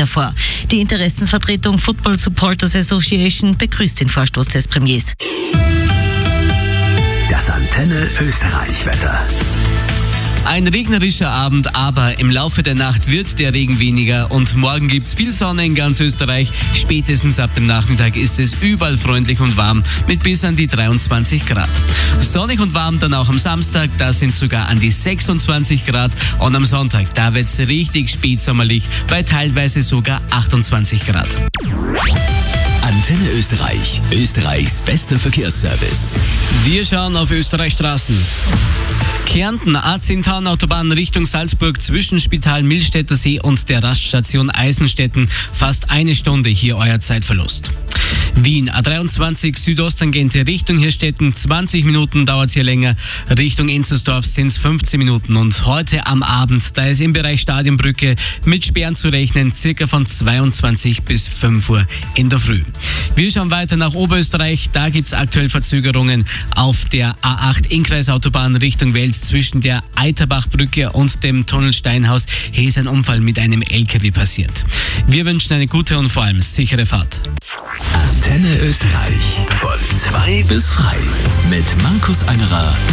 hervor. Die Interessensvertretung Football Supporters Association begrüßt den Vorstoß des Premiers. Das Antenne Österreich-Wetter. Ein regnerischer Abend, aber im Laufe der Nacht wird der Regen weniger und morgen gibt's viel Sonne in ganz Österreich. Spätestens ab dem Nachmittag ist es überall freundlich und warm mit bis an die 23 Grad. Sonnig und warm dann auch am Samstag, da sind sogar an die 26 Grad und am Sonntag, da wird's richtig spätsommerlich, bei teilweise sogar 28 Grad. Antenne Österreich, Österreichs bester Verkehrsservice. Wir schauen auf Österreichs Straßen. Kärnten, A10 Autobahn Richtung Salzburg zwischen Spital Millstätter See und der Raststation Eisenstetten. Fast eine Stunde hier euer Zeitverlust. Wien, A23 Südosttangente Richtung Hirstetten, 20 Minuten dauert es hier länger. Richtung Enzersdorf sind es 15 Minuten. Und heute am Abend, da ist im Bereich Stadionbrücke mit Sperren zu rechnen, circa von 22 bis 5 Uhr in der Früh. Wir schauen weiter nach Oberösterreich. Da gibt es aktuell Verzögerungen auf der A8 Innkreisautobahn Richtung Wels zwischen der Eiterbachbrücke und dem Tunnel Steinhaus. Hier ist ein Unfall mit einem LKW passiert. Wir wünschen eine gute und vor allem sichere Fahrt. Antenne Österreich. Von 2 bis frei. Mit Markus Angerer